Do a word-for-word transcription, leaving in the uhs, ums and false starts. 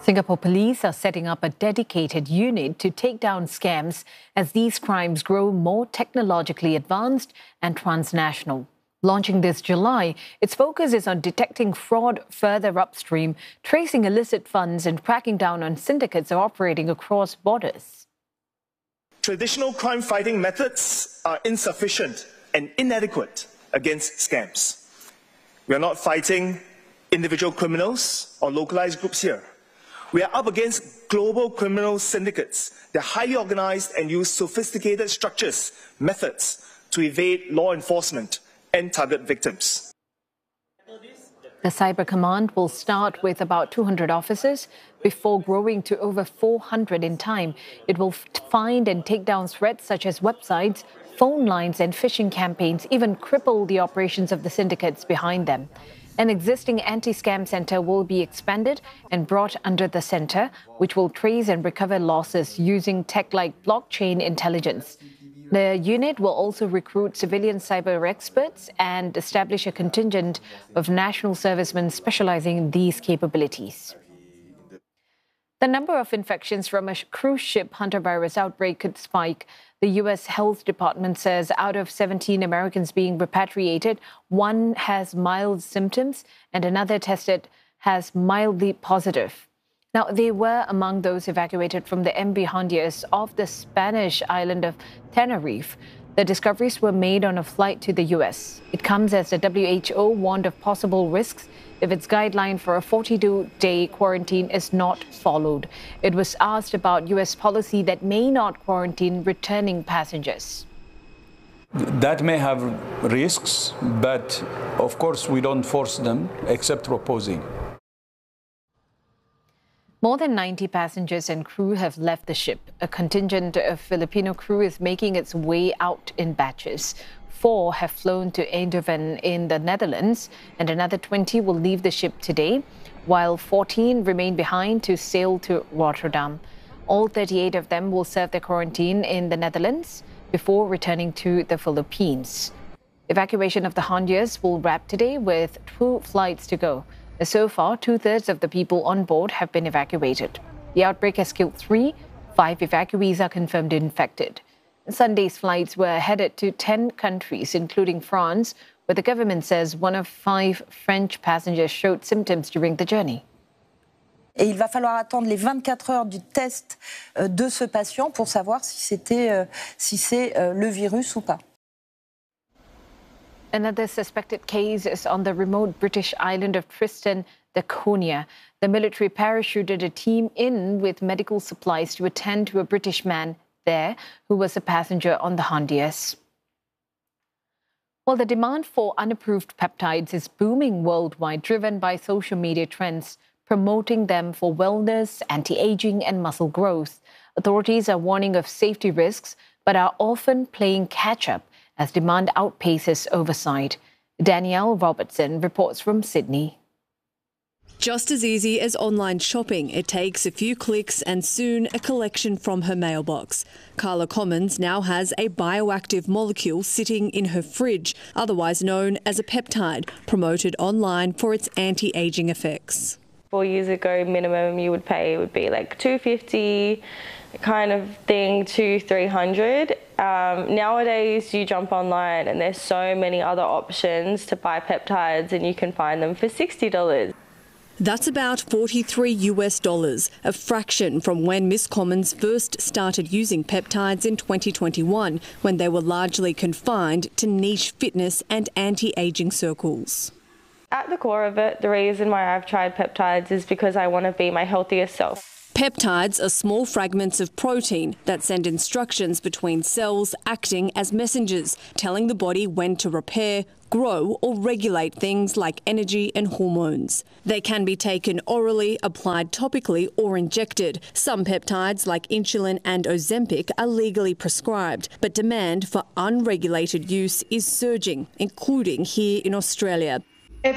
Singapore police are setting up a dedicated unit to take down scams as these crimes grow more technologically advanced and transnational. Launching this July, its focus is on detecting fraud further upstream, tracing illicit funds and cracking down on syndicates operating across borders. Traditional crime-fighting methods are insufficient and inadequate against scams. We are not fighting individual criminals or localized groups here. We are up against global criminal syndicates. They're highly organized and use sophisticated structures, methods to evade law enforcement and target victims. The Cyber Command will start with about two hundred officers before growing to over four hundred in time. It will find and take down threats such as websites, phone lines and phishing campaigns, even cripple the operations of the syndicates behind them. An existing anti-scam centre will be expanded and brought under the centre, which will trace and recover losses using tech like blockchain intelligence. The unit will also recruit civilian cyber experts and establish a contingent of national servicemen specializing in these capabilities. The number of infections from a cruise ship hantavirus outbreak could spike. The U S Health Department says out of seventeen Americans being repatriated, one has mild symptoms and another tested has mildly positive. Now, they were among those evacuated from the M V Honduras off the Spanish island of Tenerife. The discoveries were made on a flight to the U S. It comes as the W H O warned of possible risks if its guideline for a forty-two day quarantine is not followed. It was asked about U S policy that may not quarantine returning passengers. That may have risks, but of course we don't force them except proposing. More than ninety passengers and crew have left the ship. A contingent of Filipino crew is making its way out in batches. Four have flown to Eindhoven in the Netherlands, and another twenty will leave the ship today, while fourteen remain behind to sail to Rotterdam. All thirty-eight of them will serve their quarantine in the Netherlands before returning to the Philippines. Evacuation of the Honduras will wrap today with two flights to go. So far, two-thirds of the people on board have been evacuated. The outbreak has killed three. Five evacuees are confirmed infected. Sunday's flights were headed to ten countries, including France, where the government says one of five French passengers showed symptoms during the journey. Et il va falloir attendre les vingt-quatre heures du test de ce patient pour savoir si c'était, si c'est le virus ou pas. Another suspected case is on the remote British island of Tristan da Cunha. The military parachuted a team in with medical supplies to attend to a British man there who was a passenger on the Honduras. Well, the demand for unapproved peptides is booming worldwide, driven by social media trends, promoting them for wellness, anti-aging and muscle growth. Authorities are warning of safety risks, but are often playing catch-up as demand outpaces oversight. Danielle Robertson reports from Sydney. Just as easy as online shopping, it takes a few clicks and soon a collection from her mailbox. Carla Commons now has a bioactive molecule sitting in her fridge, otherwise known as a peptide, promoted online for its anti-aging effects. Four years ago, minimum you would pay would be like two fifty kind of thing to three hundred. Um, nowadays, you jump online and there's so many other options to buy peptides, and you can find them for sixty dollars. That's about forty-three US dollars, a fraction from when Miss Commons first started using peptides in twenty twenty-one, when they were largely confined to niche fitness and anti-aging circles. At the core of it, the reason why I've tried peptides is because I want to be my healthiest self. Peptides are small fragments of protein that send instructions between cells, acting as messengers, telling the body when to repair, grow or regulate things like energy and hormones. They can be taken orally, applied topically or injected. Some peptides like insulin and Ozempic are legally prescribed, but demand for unregulated use is surging, including here in Australia.